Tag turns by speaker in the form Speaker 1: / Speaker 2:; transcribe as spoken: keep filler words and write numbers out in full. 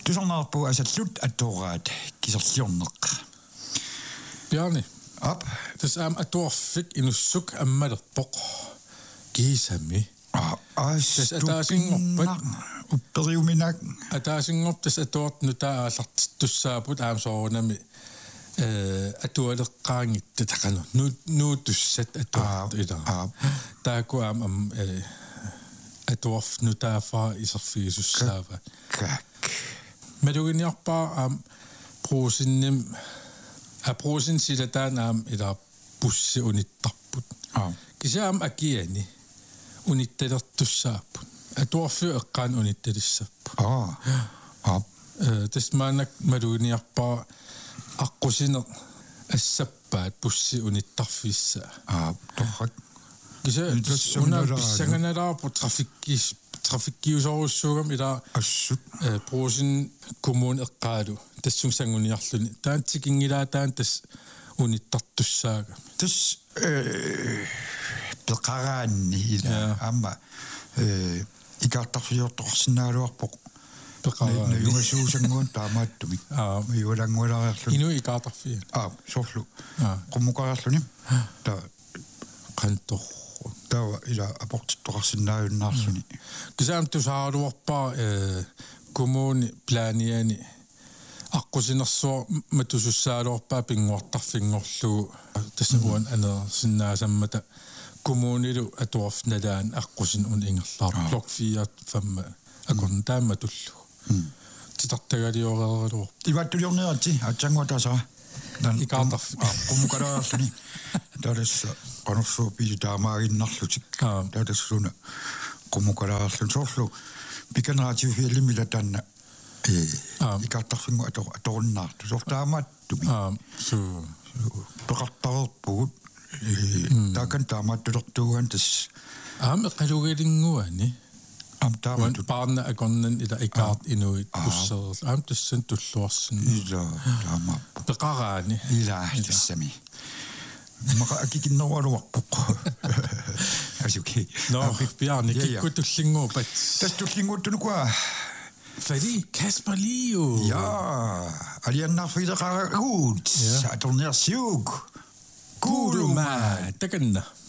Speaker 1: Tusarnaarpu assallut attoraat kiserliorneq.
Speaker 2: Bjarne.
Speaker 1: Op.
Speaker 2: Das am atorfik inussuk ammalerpoq. Kiisami.
Speaker 1: Ah,
Speaker 2: das ataasingorpat
Speaker 1: upperiuminak.
Speaker 2: Ataasingorp das atort nutaalart tussaaput aamsoorunami э атуалеққаангитта тақано ну ну туссат атуарт ила тааку аам ам э атуарф нутаафаа исерфигисуссаава
Speaker 1: как
Speaker 2: медугиниарпаа аам проосинним а проосин силатаан аам ила пусси униттарпут
Speaker 1: аа
Speaker 2: кисаам акиани унитталертуссааппут атуарфи эққаан унитталиссаппу
Speaker 1: аа аа
Speaker 2: э тасмаанак медугиниарпаа аққусинеқ ассаппаат пусси униттарфисса
Speaker 1: аа торрак
Speaker 2: киса уна писсанганалаарпу трафиккис трафиккиусоруссуугам ила
Speaker 1: ассут
Speaker 2: э проосин коммун эққаалу тассунгсангуниарлуни таантикингилаа таан тас униттартуссаага
Speaker 1: тас э пеқараанни ила амма э икаартарфиортоқарсинааруарпоқ
Speaker 2: пеқараанни
Speaker 1: юусуусангуун таамааттуми
Speaker 2: аа
Speaker 1: юулангуалариарлуни
Speaker 2: ину икаартарфиа
Speaker 1: аа сорлу қуммукариарлуни та
Speaker 2: қантор
Speaker 1: тава ила апортиттоқарсинаарууннаарлуни
Speaker 2: кисаам тусааруарпаа э коммуни планиани аққусинерсуа матусуссаалуарпаа пингуартарфингорлугу тассагуан анерсиннаасаммата коммунилу атуарфналаан аққусин ун ингерлаар блок фиа фамма акон таама туллу титартагалиорералуор
Speaker 1: иваттулиорнеерти атсангуатаса
Speaker 2: икаартарф
Speaker 1: қуммукалариарлуни таласса qanursu pili taamaaginnarlutik taatassuna qumukalaarlun soorlu pikaneraatiufiallimila taanna ee ikartarfingu ator atorunnaartu sortaamaаттumi
Speaker 2: аа су
Speaker 1: peqartarerpugut taakan taamaattulertuugan tas
Speaker 2: аам эққалугалингуани
Speaker 1: am taamaattu
Speaker 2: парна акорнан ила икаарт инуит уссерл аам тассан туллуарсин
Speaker 1: ила таамаапpu
Speaker 2: пеқараани
Speaker 1: ила тассами мага акикиннеруалуарпоқ асукей
Speaker 2: но Bjarne киккутуллингуупат
Speaker 1: тастуллингууттунукуа
Speaker 2: фади Kasper Leo
Speaker 1: ja aliannarfilеқарагуут саторнерсиук
Speaker 2: кулума таканна